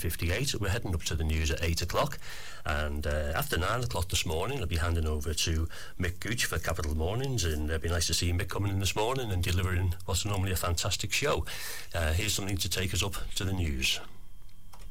7:58. We're heading up to the news at 8 o'clock. And after 9 o'clock this morning, I'll be handing over to Mick Gooch for Capital Mornings. And it'd be nice to see Mick coming in this morning and delivering what's normally a fantastic show. Here's something to take us up to the news.